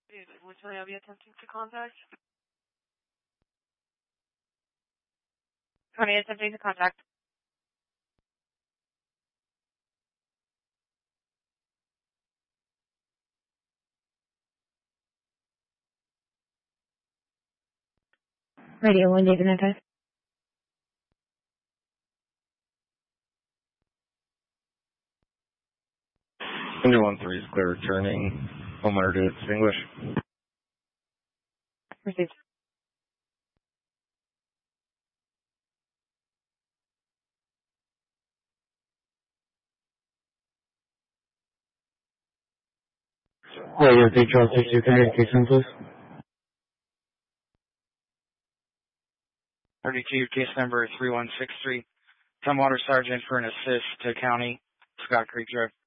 Which one are you attempting to contact? County attempting to contact. Radio 1, David Nantes. 113 is clear returning. Homeowner to extinguish. Received. Radio 3 Charles 62 communication, please. 32, case number 3163. Tumwater Sergeant for an assist to County, Scott Creek Drive.